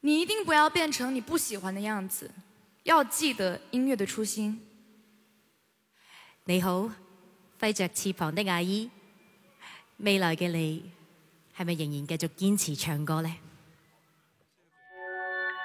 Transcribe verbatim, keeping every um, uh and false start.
你一定不要變成你不喜歡的樣子，要記得音樂的初心。 你好，揮着翅膀的阿姨，未來嘅你係咪仍然繼續堅持唱歌呢？